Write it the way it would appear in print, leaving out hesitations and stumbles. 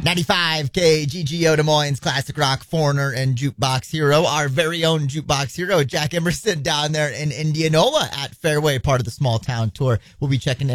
95 KGGO Des Moines, classic rock, foreigner, and jukebox hero. Our very own jukebox hero, Jack Emerson, down there in Indianola at Fairway, part of the small town tour. We'll be checking in